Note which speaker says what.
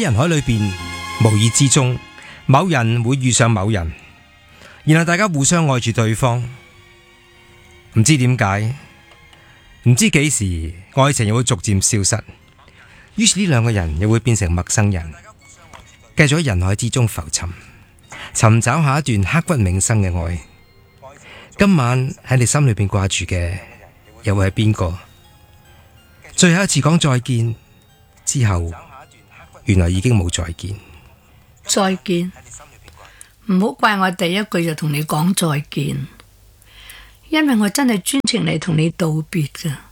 Speaker 1: 喺人海裏邊，無意之中，某人會遇上某人，然後大家互相愛住對方，唔知點解，唔知幾時，愛情又會逐漸消失，於是呢兩個人又會變成陌生人，繼續喺人海之中浮沉，尋找下一段刻骨銘心嘅愛。今晚喺你心裏邊掛住嘅又會係邊個？最後一次講再見之後，原來已經冇再見。
Speaker 2: 再見，唔好怪我第一句就同你講再見，因為我真係專程嚟同你道別㗎。